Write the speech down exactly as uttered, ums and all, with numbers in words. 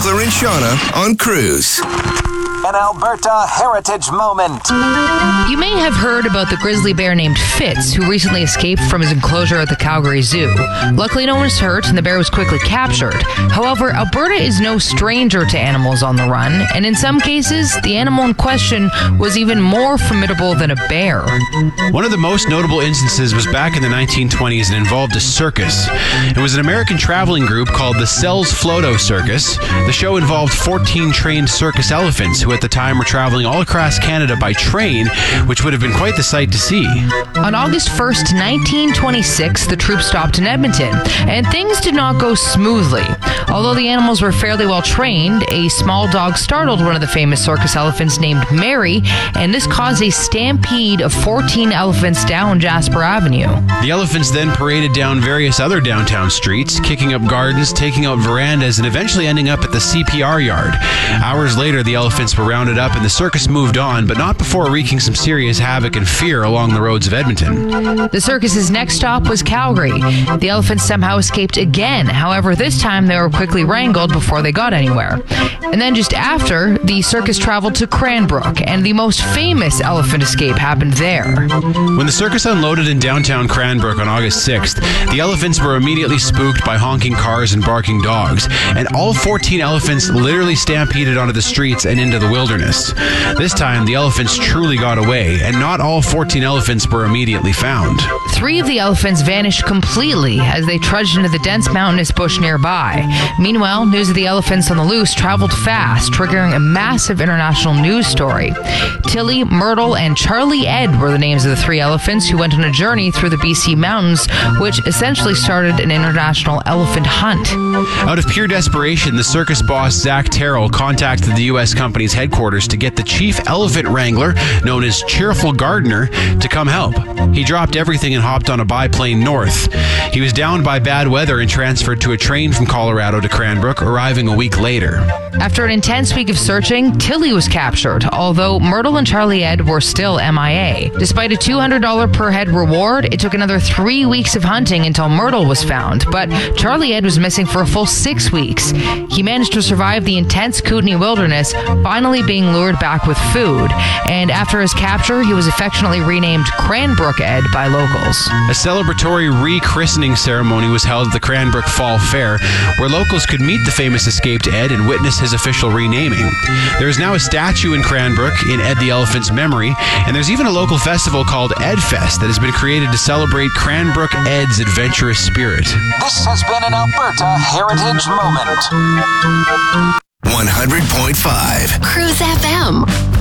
Sickler and Shauna on Cruise. An Alberta heritage moment. You may have heard about the grizzly bear named Fitz, who recently escaped from his enclosure at the Calgary Zoo. Luckily, no one was hurt, and the bear was quickly captured. However, Alberta is no stranger to animals on the run, and in some cases, the animal in question was even more formidable than a bear. One of the most notable instances was back in the nineteen twenties and involved a circus. It was an American traveling group called the Sells Floto Circus. The show involved fourteen trained circus elephants who at the time were traveling all across Canada by train, which would have been quite the sight to see. On August first, nineteen twenty-six, the troop stopped in Edmonton, and things did not go smoothly. Although the animals were fairly well trained, a small dog startled one of the famous circus elephants named Mary, and this caused a stampede of fourteen elephants down Jasper Avenue. The elephants then paraded down various other downtown streets, kicking up gardens, taking out verandas, and eventually ending up at the C P R yard. Hours later, the elephants were rounded up and the circus moved on, but not before wreaking some serious havoc and fear along the roads of Edmonton. The circus's next stop was Calgary. The elephants somehow escaped again. However, this time they were quickly wrangled before they got anywhere. And then just after, the circus traveled to Cranbrook, and the most famous elephant escape happened there. When the circus unloaded in downtown Cranbrook on August sixth, the elephants were immediately spooked by honking cars and barking dogs, and all fourteen elephants literally stampeded onto the streets and into the wilderness. This time, the elephants truly got away, and not all fourteen elephants were immediately found. Three of the elephants vanished completely as they trudged into the dense mountainous bush nearby. Meanwhile, news of the elephants on the loose traveled fast, triggering a massive international news story. Tilly, Myrtle, and Charlie Ed were the names of the three elephants who went on a journey through the B C mountains, which essentially started an international elephant hunt. Out of pure desperation, the circus boss Zach Terrell contacted the U S company's headquarters to get the chief elephant wrangler, known as Cheerful Gardner, to come help. He dropped everything and hopped on a biplane north. He was downed by bad weather and transferred to a train from Colorado to Cranbrook, arriving a week later. After an intense week of searching, Tilly was captured, although Myrtle and Charlie Ed were still M I A. Despite a two hundred dollars per head reward, it took another three weeks of hunting until Myrtle was found, but Charlie Ed was missing for a full six weeks. He managed to survive the intense Kootenay wilderness, finally being lured back with food, and after his capture, he was affectionately renamed Cranbrook Ed by locals. A celebratory re-christening ceremony was held at the Cranbrook Fall Fair, where locals could meet the famous escaped Ed and witness his official renaming. There is now a statue in Cranbrook in Ed the Elephant's memory, and there's even a local festival called Ed Fest that has been created to celebrate Cranbrook Ed's adventurous spirit. This has been an Alberta heritage moment. one hundred point five Cruise F M.